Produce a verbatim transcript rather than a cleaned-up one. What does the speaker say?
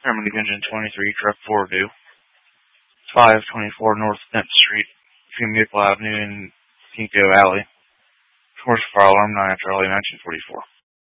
Harmony Engine twenty-three, truck four due. five twenty-four North tenth Street, between Maple Avenue and Pinko Alley. Commercial fire alarm nine after alley nineteen forty-four.